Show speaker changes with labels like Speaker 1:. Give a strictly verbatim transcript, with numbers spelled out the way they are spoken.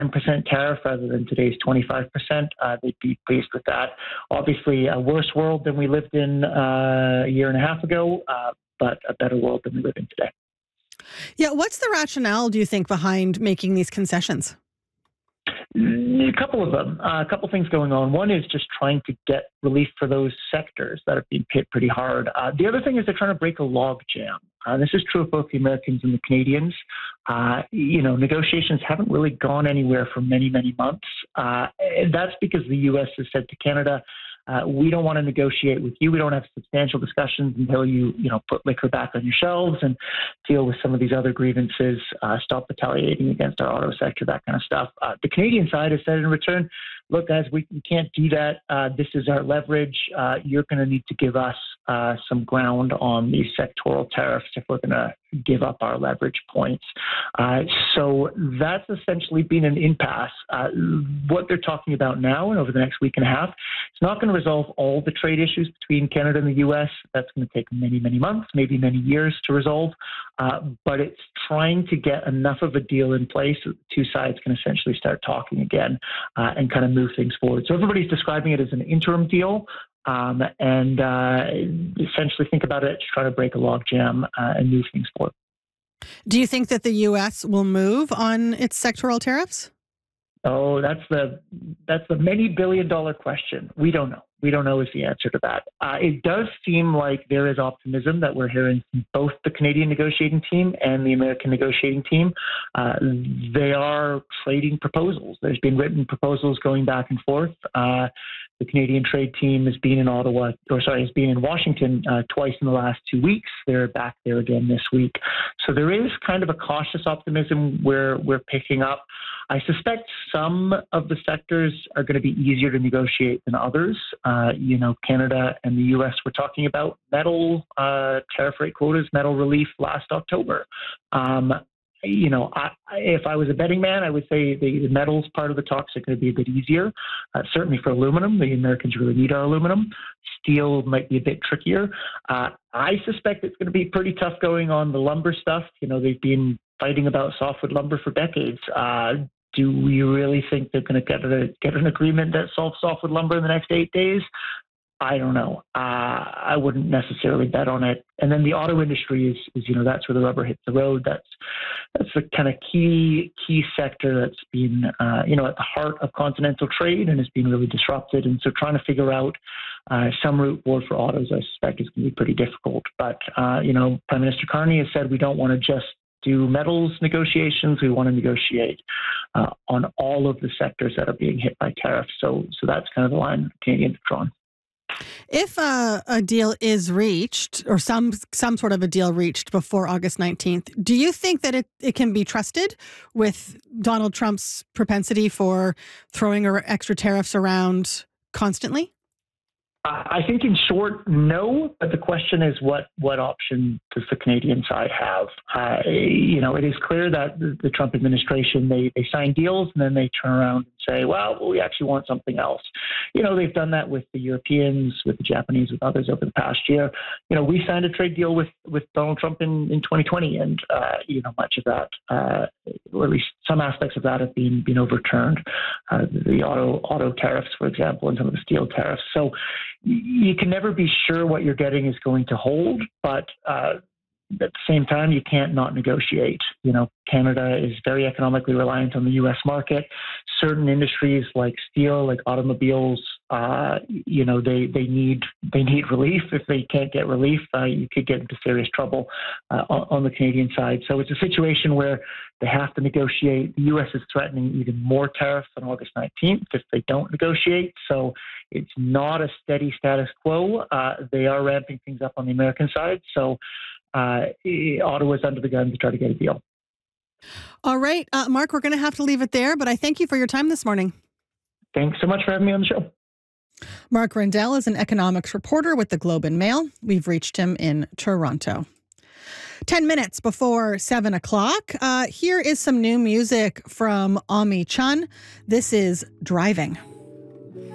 Speaker 1: percent tariff rather than today's twenty-five percent, uh, they'd be pleased with that. Obviously, a worse world than we lived in uh, a year and a half ago, uh, but a better world than we live in today.
Speaker 2: Yeah, what's the rationale, do you think, behind making these concessions?
Speaker 1: A couple of them, uh, a couple of things going on. One is just trying to get relief for those sectors that have been hit pretty hard. Uh, the other thing is they're trying to break a log jam. Uh, this is true of both the Americans and the Canadians. Uh, you know, negotiations haven't really gone anywhere for many, many months. Uh, and that's because the U S has said to Canada, Uh, we don't want to negotiate with you. We don't have substantial discussions until you, you know, put liquor back on your shelves and deal with some of these other grievances, uh, stop retaliating against our auto sector, that kind of stuff. Uh, the Canadian side has said in return, look, guys, we, we can't do that. Uh, this is our leverage. Uh, you're going to need to give us uh, some ground on these sectoral tariffs if we're going to give up our leverage points. Uh, so that's essentially been an impasse. Uh, what they're talking about now and over the next week and a half, it's not going to resolve all the trade issues between Canada and the U S. That's going to take many, many months, maybe many years to resolve. Uh, but it's trying to get enough of a deal in place that the two sides can essentially start talking again uh, and kind of move things forward. So everybody's describing it as an interim deal. Um, and uh, essentially think about it, try to break a logjam uh, and move things forward.
Speaker 2: Do you think that the U S will move on its sectoral tariffs?
Speaker 1: Oh, that's the that's the many billion dollar question. We don't know. We don't know is the answer to that. Uh, it does seem like there is optimism that we're hearing from both the Canadian negotiating team and the American negotiating team. Uh, they are trading proposals. There's been written proposals going back and forth. Uh, the Canadian trade team has been in Ottawa, or sorry, has been in Washington uh, twice in the last two weeks. They're back there again this week. So there is kind of a cautious optimism where we're picking up. I suspect some of the sectors are going to be easier to negotiate than others. Uh, you know, Canada and the U S were talking about metal uh, tariff rate quotas, metal relief last October. Um, you know, I, if I was a betting man, I would say the, the metals part of the talks are going to be a bit easier. Uh, certainly for aluminum, the Americans really need our aluminum. Steel might be a bit trickier. Uh, I suspect it's going to be pretty tough going on the lumber stuff. You know, they've been fighting about softwood lumber for decades. Uh, do we really think they're going to get a, get an agreement that solves softwood lumber in the next eight days? I don't know. Uh, I wouldn't necessarily bet on it. And then the auto industry is, is, you know, that's where the rubber hits the road. That's that's the kind of key key sector that's been, uh, you know, at the heart of continental trade and has been really disrupted. And so trying to figure out uh, some route forward for autos, I suspect, is going to be pretty difficult. But, uh, you know, Prime Minister Carney has said we don't want to just do metals negotiations. We want to negotiate uh, on all of the sectors that are being hit by tariffs. So, so that's kind of the line Canadians have drawn.
Speaker 2: If uh, a deal is reached, or some some sort of a deal reached before August nineteenth, do you think that it, it can be trusted with Donald Trump's propensity for throwing extra tariffs around constantly?
Speaker 1: I think in short, no, but the question is what, what option does the Canadian side have? Uh, you know, it is clear that the, the Trump administration, they, they sign deals and then they turn around and say, well, we actually want something else. You know, they've done that with the Europeans, with the Japanese, with others over the past year. You know, we signed a trade deal with, with Donald Trump in, in twenty twenty, and, uh, you know, much of that, uh, or at least some aspects of that have been, been overturned. Uh, the auto, auto tariffs, for example, and some of the steel tariffs. So, you can never be sure what you're getting is going to hold, but uh, at the same time, you can't not negotiate. You know, Canada is very economically reliant on the U S market. Certain industries like steel, like automobiles, uh, you know, they, they need they need relief. If they can't get relief, uh, you could get into serious trouble uh, on, on the Canadian side. So it's a situation where they have to negotiate. The U S is threatening even more tariffs on August nineteenth if they don't negotiate. So it's not a steady status quo. Uh, they are ramping things up on the American side. So uh, Ottawa's under the gun to try to get a deal.
Speaker 2: All right, uh, Mark, we're going to have to leave it there, but I thank you for your time this morning.
Speaker 1: Thanks so much for having me on the show.
Speaker 2: Mark Rendell is an economics reporter with the Globe and Mail. We've reached him in Toronto. Ten minutes before seven o'clock, uh, here is some new music from Ami Chun. This is Driving.